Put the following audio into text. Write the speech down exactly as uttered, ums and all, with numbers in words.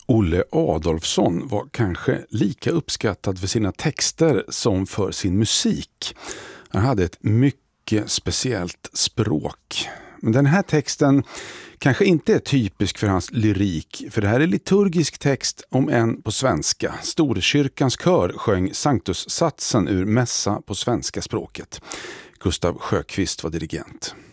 Olle Adolphson var kanske lika uppskattad för sina texter som för sin musik. Han hade ett mycket speciellt språk. Men den här texten kanske inte är typisk för hans lyrik, för det här är liturgisk text om en på svenska. Storkyrkans kör sjöng Sanctus-satsen ur mässa på svenska språket. Gustav Sjöqvist var dirigent.